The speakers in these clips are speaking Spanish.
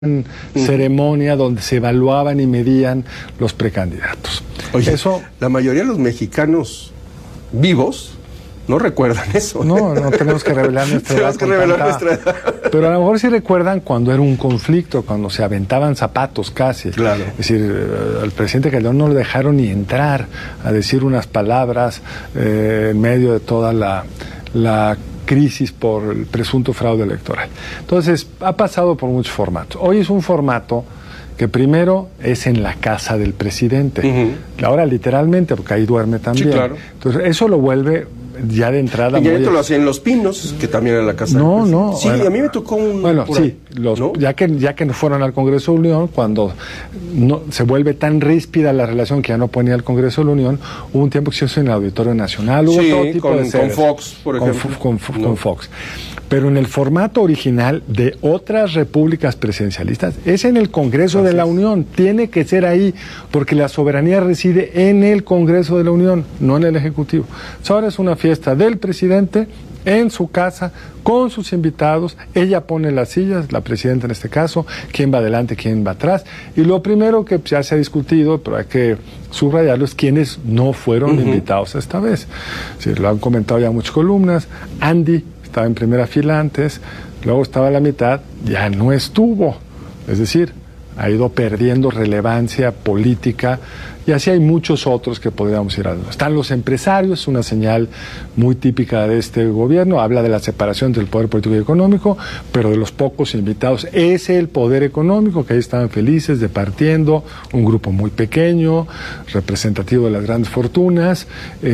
ceremonia donde se evaluaban y medían los precandidatos. Oye, la mayoría de los mexicanos vivos no recuerdan eso. No tenemos que revelar nuestra edad. Pero a lo mejor sí recuerdan cuando era un conflicto, cuando se aventaban zapatos casi. Claro. Es decir, al presidente Calderón no lo dejaron ni entrar a decir unas palabras en medio de toda la crisis por el presunto fraude electoral. Entonces, ha pasado por muchos formatos. Hoy es un formato que primero es en la casa del presidente. Ahora literalmente, porque ahí duerme también. Sí, claro. Entonces, eso lo vuelve ya de entrada. Y ya lo hacía en Los Pinos, que también era la casa del presidente. No. Sí, bueno, a mí me tocó un... Bueno, sí, ¿no? ya que no fueron al Congreso de la Unión, cuando se vuelve tan ríspida la relación que ya no ponía al Congreso de la Unión, hubo un tiempo que se hizo en el Auditorio Nacional, hubo todo tipo de sedes, con Fox, por ejemplo. Con Fox. Pero en el formato original de otras repúblicas presidencialistas, es en el Congreso de la Unión, tiene que ser ahí, porque la soberanía reside en el Congreso de la Unión, no en el Ejecutivo. Ahora es una fiesta del presidente en su casa, con sus invitados, ella pone las sillas, la presidenta en este caso, quién va adelante, quién va atrás, y lo primero que ya se ha discutido, pero hay que subrayarlo, es quiénes no fueron invitados esta vez. Sí, lo han comentado ya muchas columnas. Andy estaba en primera fila antes, luego estaba a la mitad, ya no estuvo. Es decir, ha ido perdiendo relevancia política, y así hay muchos otros que podríamos ir hablando. Están los empresarios, una señal muy típica de este gobierno, habla de la separación del poder político y económico, pero de los pocos invitados es el poder económico, que ahí estaban felices departiendo, un grupo muy pequeño, representativo de las grandes fortunas,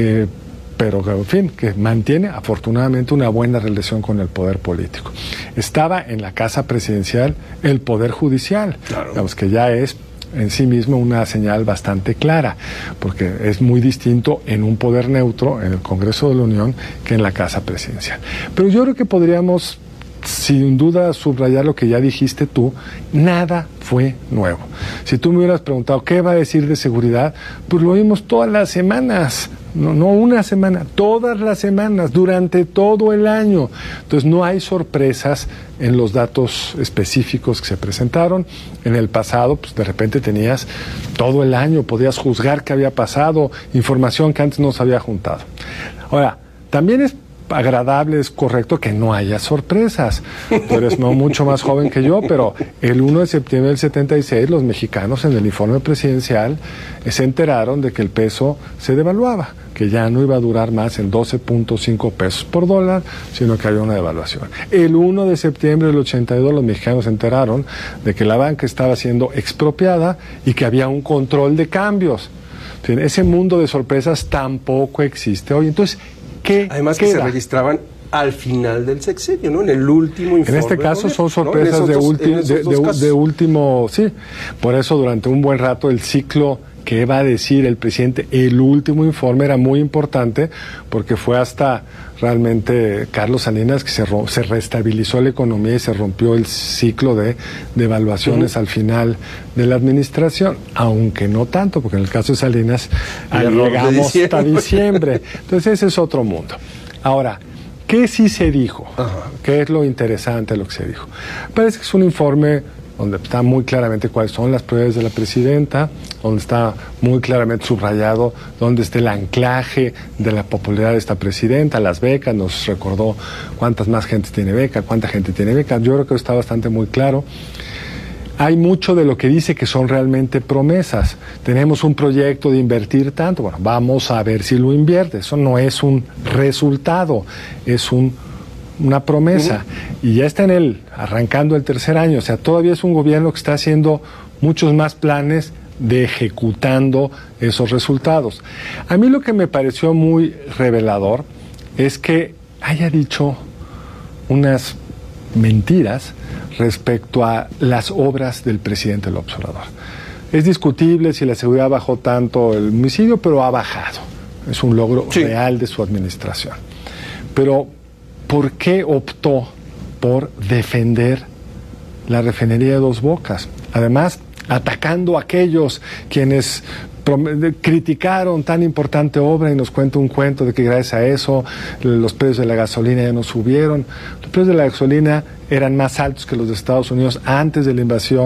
pero en fin, que mantiene afortunadamente una buena relación con el poder político. Estaba en la casa presidencial el poder judicial, claro. Digamos que ya es en sí mismo una señal bastante clara, porque es muy distinto en un poder neutro, en el Congreso de la Unión, que en la casa presidencial. Pero yo creo que podríamos, sin duda, subrayar lo que ya dijiste tú, nada fue nuevo. Si tú me hubieras preguntado qué va a decir de seguridad, pues lo oímos todas las semanas, no una semana, todas las semanas, durante todo el año. Entonces no hay sorpresas en los datos específicos que se presentaron. En el pasado, pues de repente tenías todo el año, podías juzgar qué había pasado, información que antes no se había juntado. Ahora, también es agradable, es correcto que no haya sorpresas. Tú eres mucho más joven que yo, pero el 1 de septiembre del 76 los mexicanos en el informe presidencial se enteraron de que el peso se devaluaba, que ya no iba a durar más en 12.5 pesos por dólar, sino que había una devaluación. El 1 de septiembre del 82 los mexicanos se enteraron de que la banca estaba siendo expropiada y que había un control de cambios. Ese mundo de sorpresas tampoco existe hoy. Entonces, además que se registraban al final del sexenio, ¿no? En el último informe. En este caso son sorpresas, ¿no? de último, sí. Por eso durante un buen rato el ciclo que va a decir el presidente, el último informe era muy importante, porque fue hasta realmente Carlos Salinas que se restabilizó la economía y se rompió el ciclo de devaluaciones al final de la administración, aunque no tanto, porque en el caso de Salinas llegamos hasta diciembre. Entonces ese es otro mundo. Ahora, ¿qué sí se dijo? ¿Qué es lo interesante de lo que se dijo? Parece que es un informe donde está muy claramente cuáles son las prioridades de la presidenta, donde está muy claramente subrayado dónde está el anclaje de la popularidad de esta presidenta, las becas, nos recordó cuántas más gente tiene beca, cuánta gente tiene beca. Yo creo que está bastante muy claro. Hay mucho de lo que dice que son realmente promesas. Tenemos un proyecto de invertir tanto, bueno, vamos a ver si lo invierte. Eso no es un resultado, es una promesa, y ya está arrancando el tercer año, o sea, todavía es un gobierno que está haciendo muchos más planes de ejecutando esos resultados. A mí lo que me pareció muy revelador es que haya dicho unas mentiras respecto a las obras del presidente López Obrador. Es discutible si la seguridad bajó tanto el homicidio, pero ha bajado. Es un logro real de su administración. Pero ¿por qué optó por defender la refinería de Dos Bocas? Además, atacando a aquellos quienes criticaron tan importante obra y nos cuenta un cuento de que gracias a eso los precios de la gasolina ya no subieron. Los precios de la gasolina eran más altos que los de Estados Unidos antes de la invasión